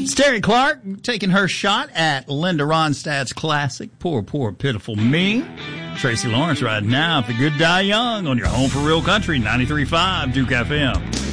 It's Terry Clark taking her shot at Linda Ronstadt's classic, Poor, Poor, Pitiful Me. Tracy Lawrence right now for Good Die Young on your home for real country, 93.5 Duke FM.